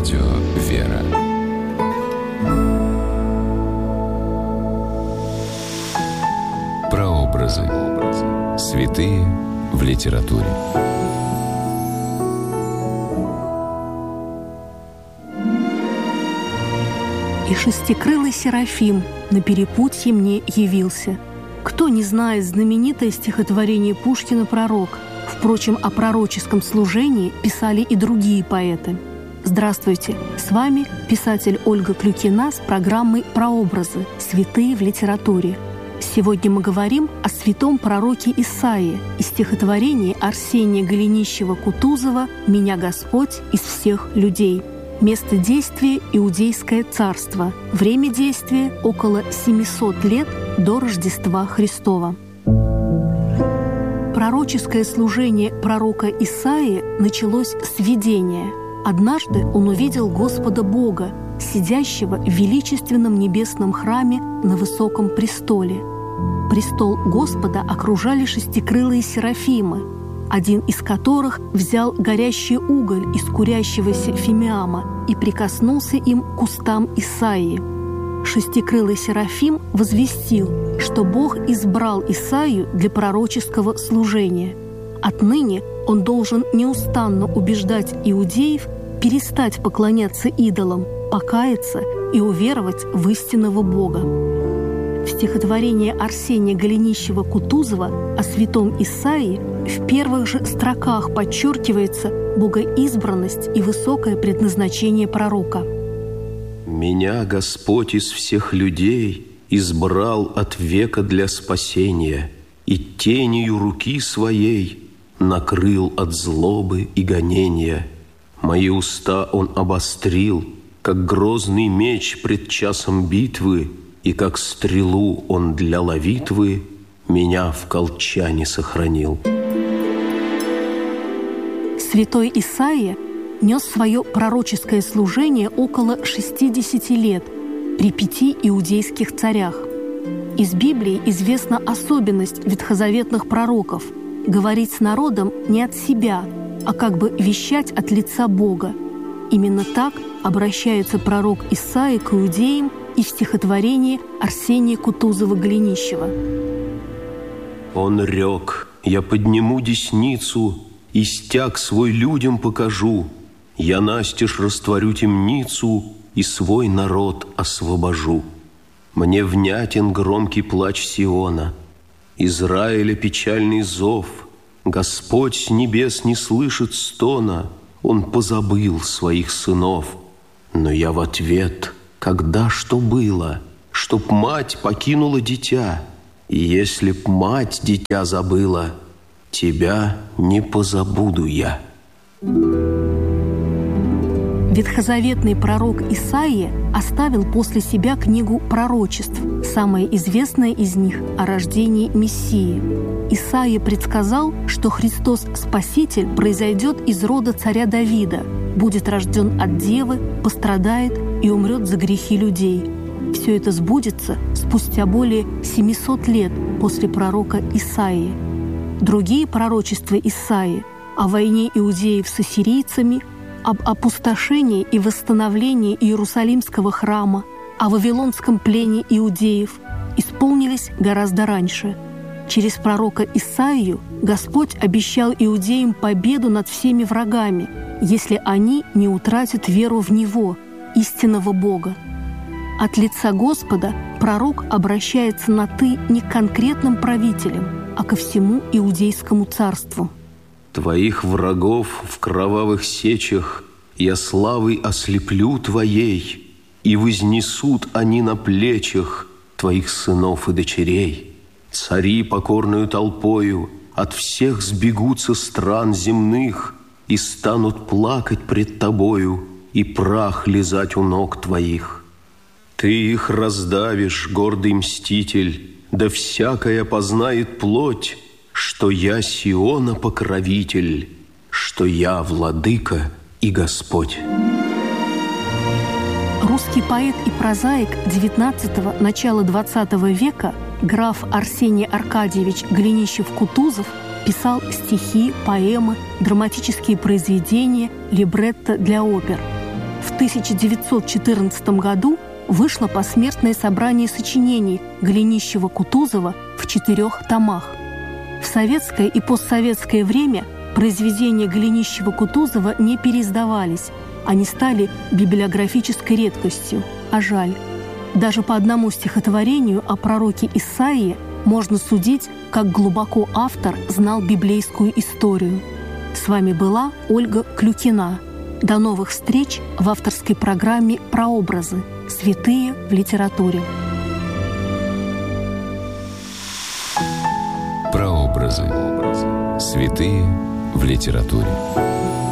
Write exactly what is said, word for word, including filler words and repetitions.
Радио «Вера». Прообразы. Святые в литературе. «И шестикрылый серафим на перепутье мне явился». Кто не знает знаменитое стихотворение Пушкина «Пророк»? Впрочем, о пророческом служении писали и другие поэты. Здравствуйте! С вами писатель Ольга Клюкина с программой «Прообразы. Святые в литературе». Сегодня мы говорим о святом пророке Исаии из стихотворения Арсения Голенищева-Кутузова «Меня Господь из всех людей». Место действия – Иудейское царство. Время действия – около семисот лет до Рождества Христова. Пророческое служение пророка Исаии началось с видения. Однажды он увидел Господа Бога, сидящего в величественном небесном храме на высоком престоле. Престол Господа окружали шестикрылые серафимы, один из которых взял горящий уголь из курящегося фимиама и прикоснулся им к устам Исаии. Шестикрылый серафим возвестил, что Бог избрал Исаию для пророческого служения. Отныне он должен неустанно убеждать иудеев перестать поклоняться идолам, покаяться и уверовать в истинного Бога. В стихотворении Арсения Голенищева-Кутузова о святом Исаии в первых же строках подчеркивается богоизбранность и высокое предназначение пророка. «Меня Господь из всех людей избрал от века для спасения и тенью руки своей накрыл от злобы и гонения. Мои уста Он обострил, как грозный меч пред часом битвы, и как стрелу Он для ловитвы меня в колчане сохранил». Святой Исаия нес свое пророческое служение около шестидесяти лет при пяти иудейских царях. Из Библии известна особенность ветхозаветных пророков – говорить с народом не от себя, а как бы вещать от лица Бога. Именно так обращается пророк Исаия к иудеям и в стихотворении Арсения Кутузова-Голенищева. «Он рёк: я подниму десницу и стяг свой людям покажу. Я настежь растворю темницу и свой народ освобожу. Мне внятен громкий плач Сиона, Израиля печальный зов. Господь с небес не слышит стона, Он позабыл своих сынов. Но я в ответ: когда что было, чтоб мать покинула дитя? И если б мать дитя забыла, Тебя не позабуду я». Ветхозаветный пророк Исаия оставил после себя книгу пророчеств, самое известное из них о рождении Мессии. Исаия предсказал, что Христос Спаситель произойдет из рода царя Давида, будет рожден от девы, пострадает и умрет за грехи людей. Все это сбудется спустя более семисот лет после пророка Исаии. Другие пророчества Исаии о войне иудеев с ассирийцами, об опустошении и восстановлении Иерусалимского храма, о вавилонском плене иудеев исполнились гораздо раньше. Через пророка Исаию Господь обещал иудеям победу над всеми врагами, если они не утратят веру в Него, истинного Бога. От лица Господа пророк обращается на «ты» не к конкретным правителям, а ко всему Иудейскому царству. «Твоих врагов в кровавых сечах я славой ослеплю Твоей, и вознесут они на плечах Твоих сынов и дочерей. Цари покорную толпою от всех сбегутся стран земных и станут плакать пред Тобою и прах лизать у ног Твоих. Ты их раздавишь, гордый мститель, да всякая познает плоть, что я Сиона покровитель, что я владыка и Господь». Русский поэт и прозаик девятнадцатого – начала двадцатого века граф Арсений Аркадьевич Голенищев-Кутузов писал стихи, поэмы, драматические произведения, либретто для опер. В тысяча девятьсот четырнадцатом году вышло посмертное собрание сочинений Голенищева-Кутузова в четырех томах. В советское и постсоветское время произведения Голенищева-Кутузова не переиздавались, они стали библиографической редкостью, а жаль. Даже по одному стихотворению о пророке Исаии можно судить, как глубоко автор знал библейскую историю. С вами была Ольга Клюкина. До новых встреч в авторской программе «Прообразы. Святые в литературе». Прообразы. Святые в литературе.